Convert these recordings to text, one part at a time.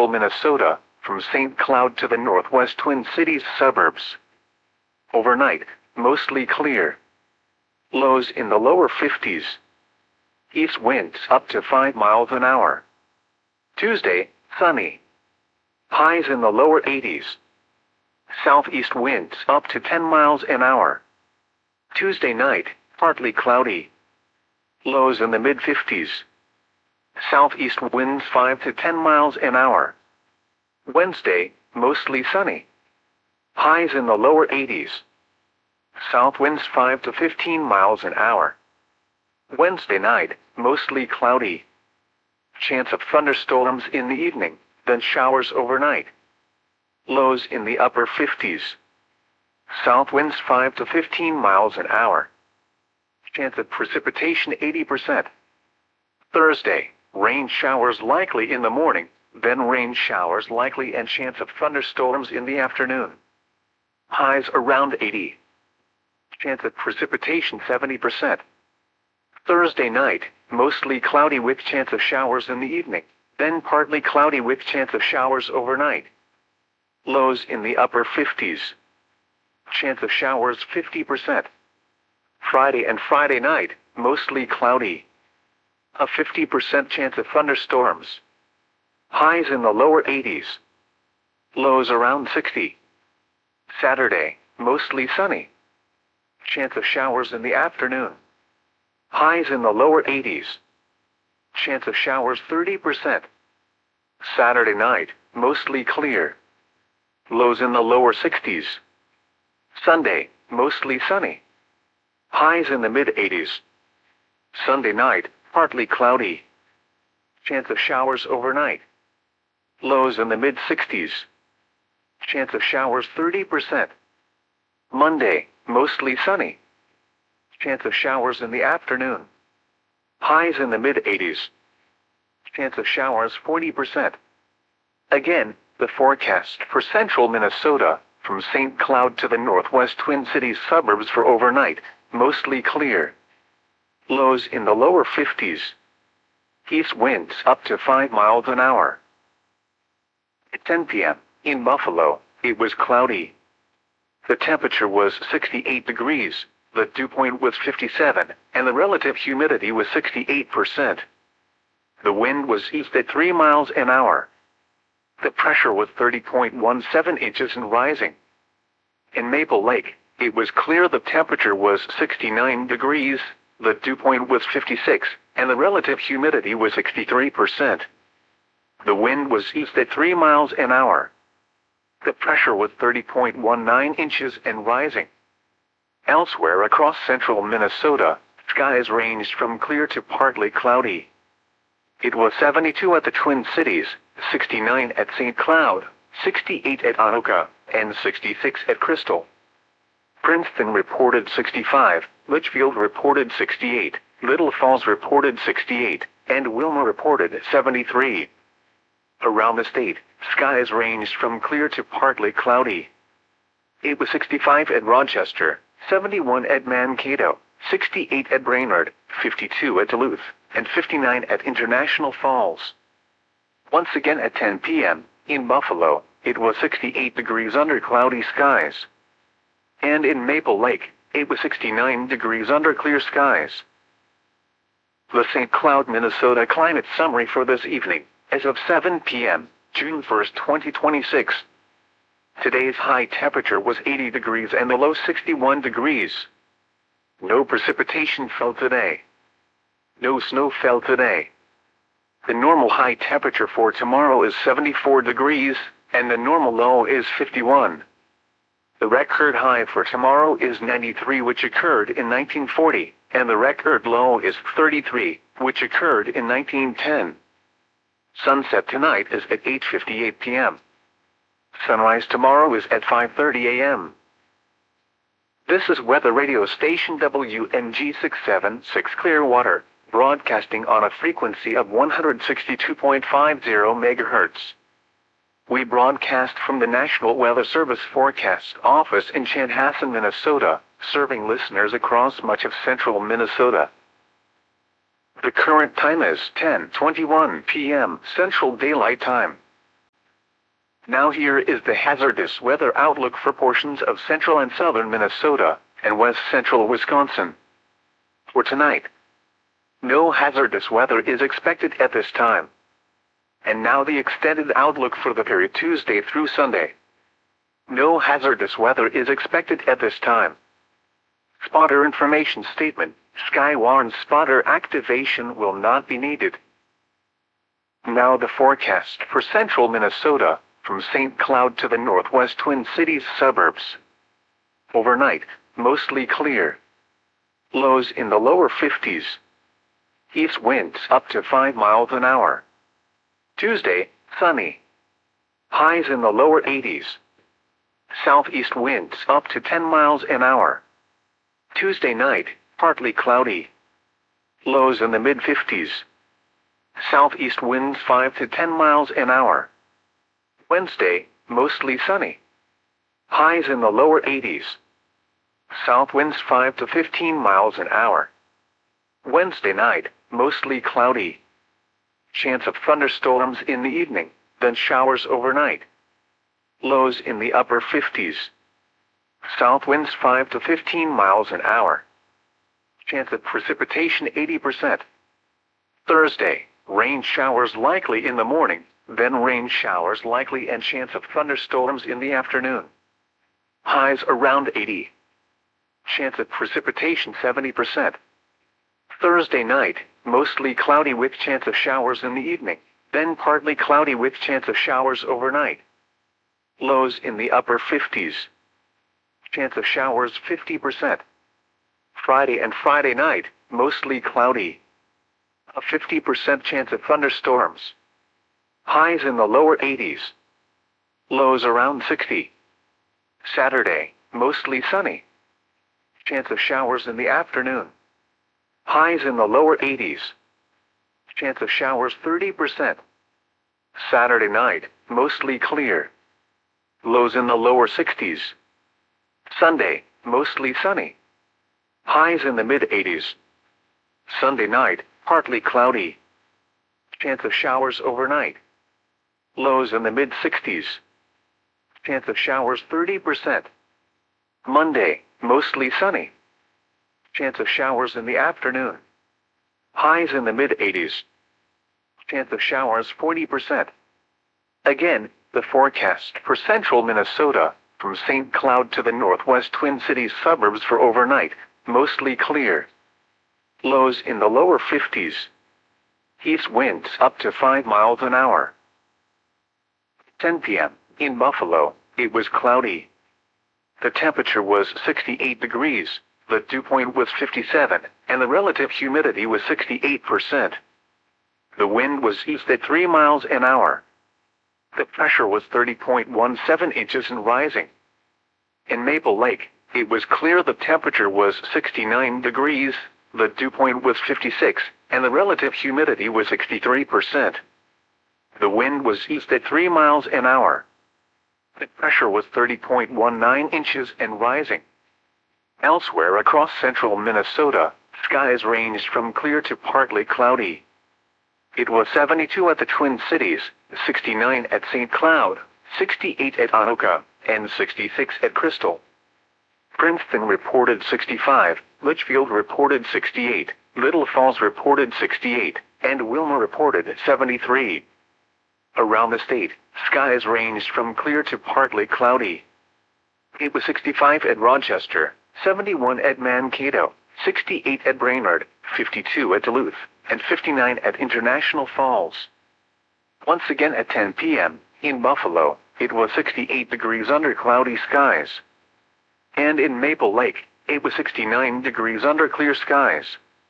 central Minnesota, from St. Cloud to the northwest Twin Cities suburbs. Overnight, mostly clear. Lows in the lower 50s. East winds up to 5 miles an hour. Tuesday, sunny. Highs in the lower 80s. Southeast winds up to 10 miles an hour. Tuesday night, partly cloudy. Lows in the mid-50s. Southeast winds 5 to 10 miles an hour. Wednesday, mostly sunny. Highs in the lower 80s. South winds 5 to 15 miles an hour. Wednesday night, mostly cloudy. Chance of thunderstorms in the evening, then showers overnight. Lows in the upper 50s. South winds 5 to 15 miles an hour. Chance of precipitation 80%. Thursday, rain showers likely in the morning, then rain showers likely and chance of thunderstorms in the afternoon. Highs around 80. Chance of precipitation 70%. Thursday night, mostly cloudy with chance of showers in the evening, then partly cloudy with chance of showers overnight. Lows in the upper 50s. Chance of showers 50%. Friday and Friday night, mostly cloudy. A 50% chance of thunderstorms. Highs in the lower 80s. Lows around 60. Saturday, mostly sunny. Chance of showers in the afternoon. Highs in the lower 80s. Chance of showers 30%. Saturday night, mostly clear. Lows in the lower 60s. Sunday, mostly sunny. Highs in the mid-80s. Sunday night, partly cloudy. Chance of showers overnight. Lows in the mid-60s. Chance of showers 30%. Monday, mostly sunny. Chance of showers in the afternoon. Highs in the mid-80s. Chance of showers 40%. Again, the forecast for central Minnesota, from St. Cloud to the northwest Twin Cities suburbs for overnight, mostly clear. Lows in the lower 50s. East winds up to 5 miles an hour. At 10 p.m., in Buffalo, it was cloudy. The temperature was 68 degrees, the dew point was 57, and the relative humidity was 68%. The wind was east at 3 miles an hour. The pressure was 30.17 inches and rising. In Maple Lake, it was clear. The temperature was 69 degrees, the dew point was 56, and the relative humidity was 63%. The wind was east at 3 miles an hour. The pressure was 30.19 inches and rising. Elsewhere across central Minnesota, skies ranged from clear to partly cloudy. It was 72 at the Twin Cities, 69 at St. Cloud, 68 at Anoka, and 66 at Crystal. Princeton reported 65, Litchfield reported 68, Little Falls reported 68, and Wilma reported 73. Around the state, skies ranged from clear to partly cloudy. It was 65 at Rochester, 71 at Mankato, 68 at Brainerd, 52 at Duluth, and 59 at International Falls. Once again at 10 p.m., in Buffalo, it was 68 degrees under cloudy skies. And in Maple Lake, it was 69 degrees under clear skies. The St. Cloud, Minnesota climate summary for this evening, as of 7 p.m., June 1, 2026. Today's high temperature was 80 degrees and the low 61 degrees. No precipitation fell today. No snow fell today. The normal high temperature for tomorrow is 74 degrees, and the normal low is 51. The record high for tomorrow is 93, which occurred in 1940, and the record low is 33, which occurred in 1910. Sunset tonight is at 8:58 p.m. Sunrise tomorrow is at 5:30 a.m. This is weather radio station WMG 676 Clearwater, broadcasting on a frequency of 162.50 MHz. We broadcast from the National Weather Service Forecast Office in Chanhassen, Minnesota, serving listeners across much of central Minnesota. The current time is 10:21 p.m. Central Daylight Time. Now here is the hazardous weather outlook for portions of central and southern Minnesota and west central Wisconsin. For tonight, no hazardous weather is expected at this time. And now the extended outlook for the period Tuesday through Sunday. No hazardous weather is expected at this time. Spotter information statement. Skywarn spotter activation will not be needed. Now the forecast for central Minnesota, from St. Cloud to the northwest Twin Cities suburbs. Overnight, mostly clear. Lows in the lower 50s. East winds up to 5 miles an hour. Tuesday, sunny. Highs in the lower 80s. Southeast winds up to 10 miles an hour. Tuesday night, partly cloudy. Lows in the mid-50s. Southeast winds 5 to 10 miles an hour. Wednesday, mostly sunny. Highs in the lower 80s. South winds 5 to 15 miles an hour. Wednesday night, mostly cloudy. Chance of thunderstorms in the evening, then showers overnight. Lows in the upper 50s. South winds 5 to 15 miles an hour. Chance of precipitation 80%. Thursday, rain showers likely in the morning, then rain showers likely and chance of thunderstorms in the afternoon. Highs around 80. Chance of precipitation 70%. Thursday night, mostly cloudy with chance of showers in the evening, then partly cloudy with chance of showers overnight. Lows in the upper 50s. Chance of showers 50%. Friday and Friday night, mostly cloudy. A 50% chance of thunderstorms. Highs in the lower 80s. Lows around 60. Saturday, mostly sunny. Chance of showers in the afternoon. Highs in the lower 80s. Chance of showers 30%. Saturday night, mostly clear. Lows in the lower 60s. Sunday, mostly sunny. Highs in the mid-80s. Sunday night, partly cloudy. Chance of showers overnight. Lows in the mid-60s. Chance of showers 30%. Monday, mostly sunny. Chance of showers in the afternoon. Highs in the mid-80s. Chance of showers 40%. Again, the forecast for central Minnesota, from St. Cloud to the northwest Twin Cities suburbs for overnight, mostly clear. Lows in the lower 50s. East winds up to 5 miles an hour. 10 p.m. In Buffalo, it was cloudy. The temperature was 68 degrees, the dew point was 57, and the relative humidity was 68%. The wind was east at 3 miles an hour. The pressure was 30.17 inches and rising. In Maple Lake, it was clear the temperature was 69 degrees, the dew point was 56, and the relative humidity was 63%. The wind was east at 3 miles an hour. The pressure was 30.19 inches and rising. Elsewhere across central Minnesota, skies ranged from clear to partly cloudy. It was 72 at the Twin Cities, 69 at St. Cloud, 68 at Anoka, and 66 at Crystal. Princeton reported 65, Litchfield reported 68, Little Falls reported 68, and Wilmer reported 73. Around the state, skies ranged from clear to partly cloudy. It was 65 at Rochester, 71 at Mankato, 68 at Brainerd, 52 at Duluth, and 59 at International Falls. Once again at 10 p.m., in Buffalo, it was 68 degrees under cloudy skies. And in Maple Lake, it was 69 degrees under clear skies.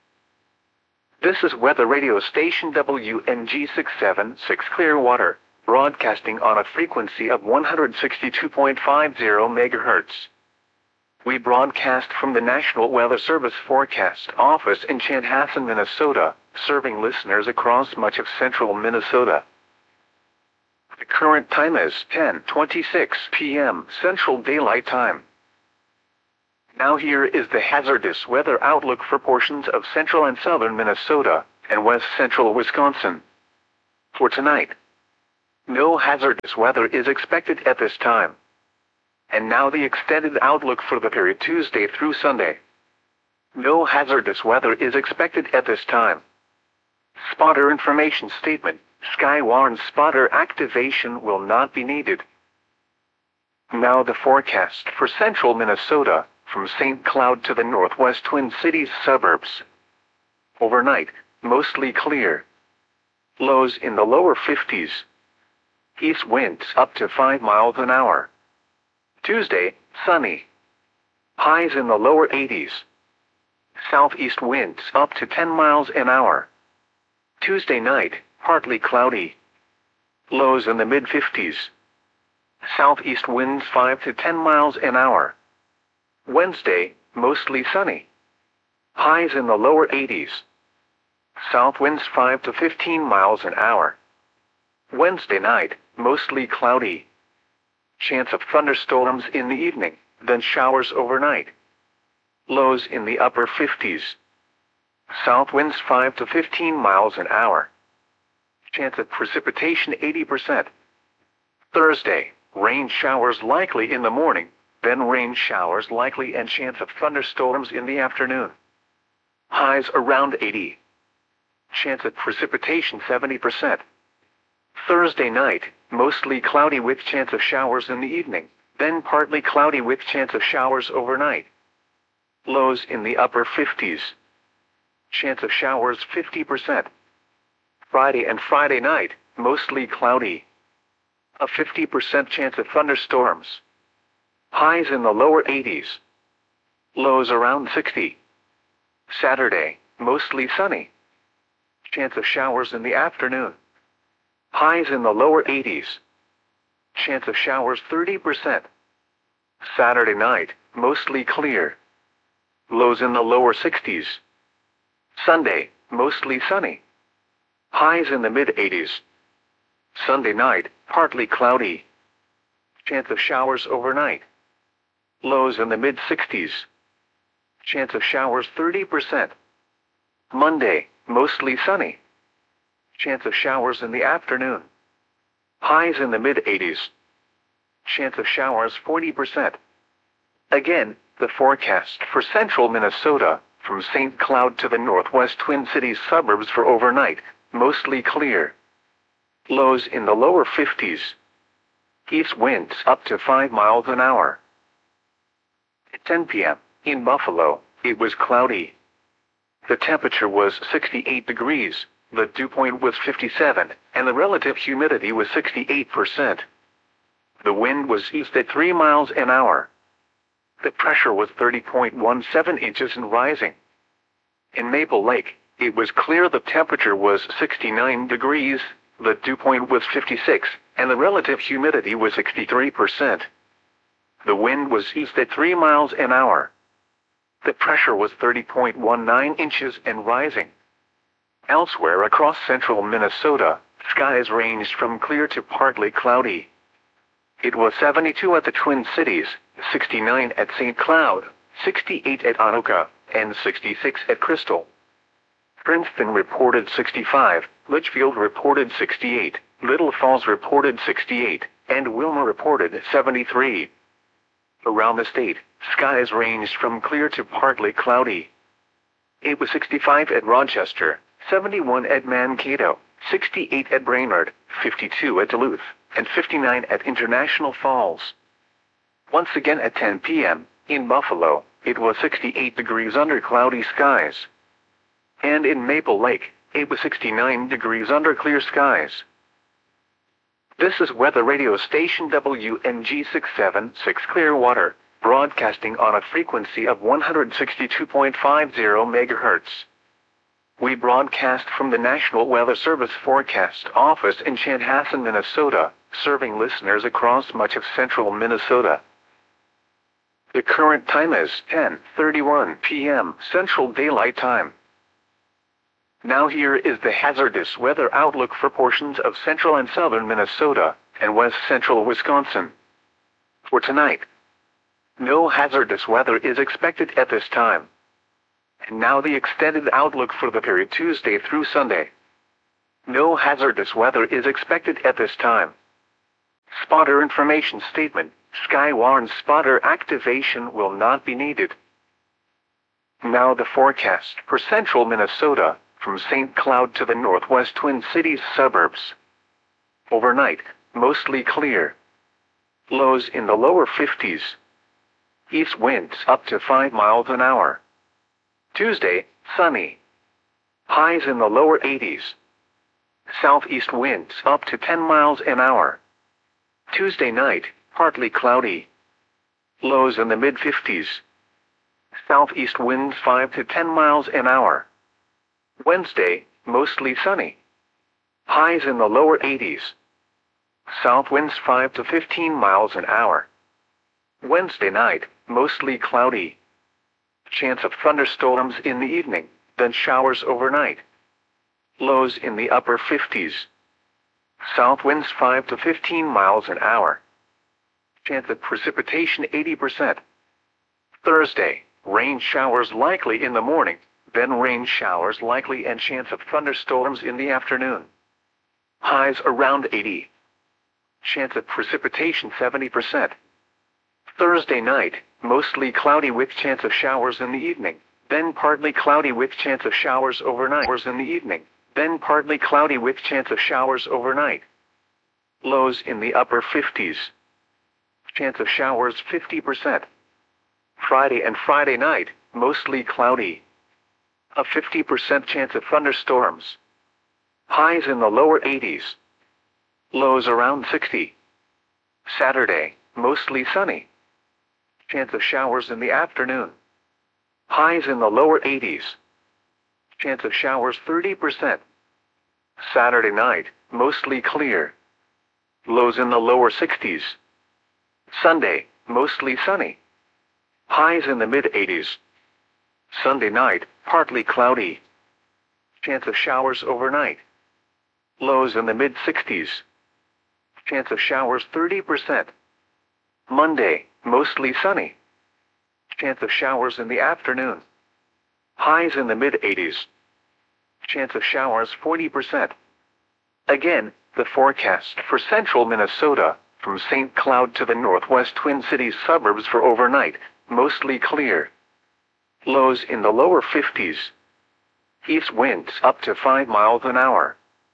This is weather radio station WNG 676 Clearwater, broadcasting on a frequency of 162.50 MHz. We broadcast from the National Weather Service Forecast Office in Chanhassen, Minnesota, serving listeners across much of central Minnesota. The current time is 10:26 p.m. Central Daylight Time. Now here is the hazardous weather outlook for portions of central and southern Minnesota and west central Wisconsin. For tonight, No hazardous weather is expected at this time. And now the extended outlook for the period Tuesday through Sunday. No hazardous weather is expected at this time. Spotter information statement. Sky warns spotter activation will not be needed. Now the forecast for central Minnesota, from St. Cloud to the northwest Twin Cities suburbs. Overnight, mostly clear. Lows in the lower 50s. East winds up to 5 miles an hour. Tuesday, sunny. Highs in the lower 80s. Southeast winds up to 10 miles an hour. Tuesday night, partly cloudy. Lows in the mid-50s. Southeast winds 5 to 10 miles an hour. Wednesday, mostly sunny. Highs in the lower 80s. South winds 5 to 15 miles an hour. Wednesday night, mostly cloudy. Chance of thunderstorms in the evening, then showers overnight. Lows in the upper 50s. South winds 5 to 15 miles an hour. Chance of precipitation 80%. Thursday, rain showers likely in the morning, then rain showers likely and chance of thunderstorms in the afternoon. Highs around 80. Chance of precipitation 70%. Thursday night, mostly cloudy with chance of showers in the evening, then partly cloudy with chance of showers overnight. Lows in the upper 50s. Chance of showers 50%. Friday and Friday night, mostly cloudy. A 50% chance of thunderstorms. Highs in the lower 80s. Lows around 60. Saturday, mostly sunny. Chance of showers in the afternoon. Highs in the lower 80s. Chance of showers 30%. Saturday night, mostly clear. Lows in the lower 60s. Sunday, mostly sunny. Highs in the mid-80s. Sunday night, partly cloudy. Chance of showers overnight. Lows in the mid-60s. Chance of showers 30%. Monday, mostly sunny. Chance of showers in the afternoon. Highs in the mid-80s. Chance of showers 40%. Again, the forecast for central Minnesota, from St. Cloud to the northwest Twin Cities suburbs for overnight, mostly clear. Lows in the lower 50s. East winds up to 5 miles an hour. At 10 p.m., in Buffalo, it was cloudy. The temperature was 68 degrees, the dew point was 57, and the relative humidity was 68%. The wind was east at 3 miles an hour. The pressure was 30.17 inches and rising. In Maple Lake, it was clear. The temperature was 69 degrees, the dew point was 56, and the relative humidity was 63%. The wind was east at 3 miles an hour. The pressure was 30.19 inches and rising. Elsewhere across central Minnesota, skies ranged from clear to partly cloudy. It was 72 at the Twin Cities, 69 at St. Cloud, 68 at Anoka, and 66 at Crystal. Princeton reported 65, Litchfield reported 68, Little Falls reported 68, and Wilmer reported 73. Around the state, skies ranged from clear to partly cloudy. It was 65 at Rochester, 71 at Mankato, 68 at Brainerd, 52 at Duluth, and 59 at International Falls. Once again at 10 p.m., in Buffalo, it was 68 degrees under cloudy skies. And in Maple Lake, it was 69 degrees under clear skies. This is weather radio station WNG 676 Clearwater, broadcasting on a frequency of 162.50 MHz. We broadcast from the National Weather Service Forecast Office in Chanhassen, Minnesota, serving listeners across much of central Minnesota. The current time is 10:31 p.m. Central Daylight Time. Now here is the hazardous weather outlook for portions of central and southern Minnesota and west central Wisconsin. For tonight, no hazardous weather is expected at this time. And now the extended outlook for the period Tuesday through Sunday. No hazardous weather is expected at this time. Spotter information statement. Skywarn spotter activation will not be needed. Now the forecast for central Minnesota, from St. Cloud to the northwest Twin Cities suburbs. Overnight, mostly clear. Lows in the lower 50s. East winds up to 5 miles an hour. Tuesday, sunny. Highs in the lower 80s. Southeast winds up to 10 miles an hour. Tuesday night, partly cloudy. Lows in the mid-50s. Southeast winds 5 to 10 miles an hour. Wednesday, mostly sunny. Highs in the lower 80s. South winds 5 to 15 miles an hour. Wednesday night, mostly cloudy. Chance of thunderstorms in the evening, then showers overnight. Lows in the upper 50s. South winds 5 to 15 miles an hour. Chance of precipitation 80%. Thursday, rain showers likely in the morning, then rain showers likely and chance of thunderstorms in the afternoon. Highs around 80. Chance of precipitation 70%. Thursday night, mostly cloudy with chance of showers in the evening, then partly cloudy with chance of showers overnight. In the evening, then partly cloudy with chance of showers overnight. Lows in the upper 50s. Chance of showers 50%. Friday and Friday night, mostly cloudy. A 50% chance of thunderstorms. Highs in the lower 80s. Lows around 60. Saturday, mostly sunny. Chance of showers in the afternoon. Highs in the lower 80s. Chance of showers 30%. Saturday night, mostly clear. Lows in the lower 60s. Sunday, mostly sunny. Highs in the mid-80s. Sunday night, partly cloudy. Chance of showers overnight. Lows in the mid-60s. Chance of showers 30%. Monday, mostly sunny. Chance of showers in the afternoon. Highs in the mid-80s. Chance of showers 40%. Again, the forecast for central Minnesota, from St. Cloud to the northwest Twin Cities suburbs for overnight, mostly clear. Lows in the lower 50s. East winds up to 5 miles an hour.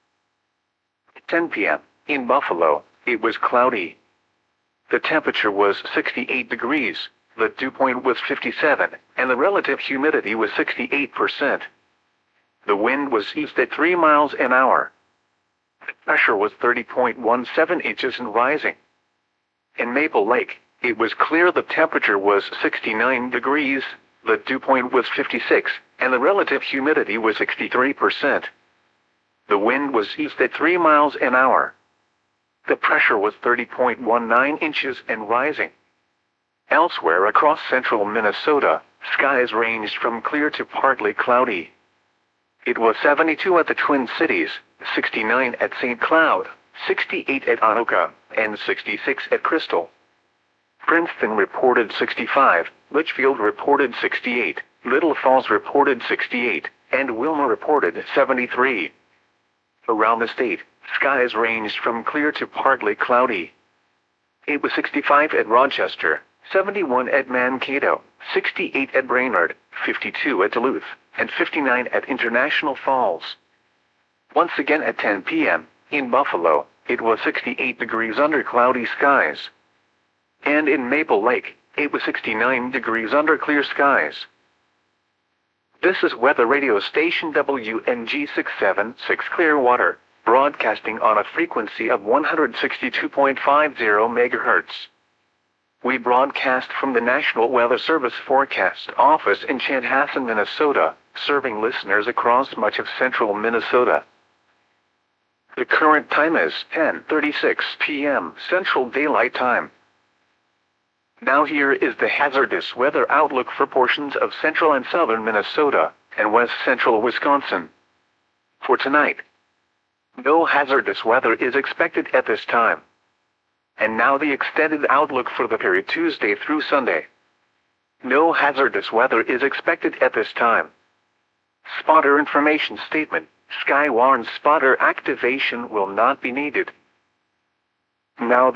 10 p.m. In Buffalo, it was cloudy. The temperature was 68 degrees, the dew point was 57, and the relative humidity was 68%. The wind was east at 3 miles an hour. The pressure was 30.17 inches and rising. In Maple Lake, it was clear the temperature was 69 degrees, the dew point was 56, and the relative humidity was 63%. The wind was east at 3 miles an hour. The pressure was 30.19 inches and rising. Elsewhere across central Minnesota, skies ranged from clear to partly cloudy. It was 72 at the Twin Cities, 69 at St. Cloud, 68 at Anoka, and 66 at Crystal. Princeton reported 65, Litchfield reported 68, Little Falls reported 68, and Wilma reported 73. Around the state, skies ranged from clear to partly cloudy. It was 65 at Rochester, 71 at Mankato, 68 at Brainerd, 52 at Duluth, and 59 at International Falls. Once again at 10 p.m., in Buffalo, it was 68 degrees under cloudy skies. And in Maple Lake, it was 69 degrees under clear skies. This is weather radio station WNG 676 Clearwater, broadcasting on a frequency of 162.50 MHz. We broadcast from the National Weather Service Forecast Office in Chanhassen, Minnesota, serving listeners across much of central Minnesota. The current time is 10:36 p.m. Central Daylight Time. Now here is the hazardous weather outlook for portions of central and southern Minnesota and west central Wisconsin. For tonight, no hazardous weather is expected at this time. And now the extended outlook for the period Tuesday through Sunday. No hazardous weather is expected at this time. Spotter information statement. Skywarn spotter activation will not be needed. Now